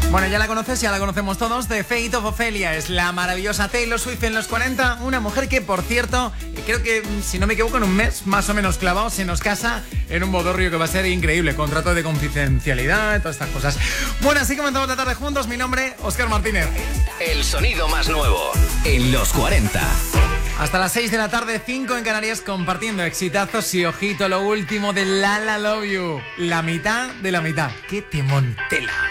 Bueno, ya la conoces, ya la conocemos todos. The Fate of Ophelia es la maravillosa Taylor Swift en los 40. Una mujer que, por cierto, creo que, si no me equivoco, en un mes más o menos clavado se nos casa en un bodorrio que va a ser increíble. Contrato de confidencialidad, todas estas cosas. Bueno, así comenzamos la tarde juntos. Mi nombre, Óscar Martínez. El sonido más nuevo en los 40. Hasta las 6 de la tarde, 5 en Canarias, compartiendo exitazos y ojito lo último de La La Love You. La mitad de la mitad. ¡Qué temón, tela!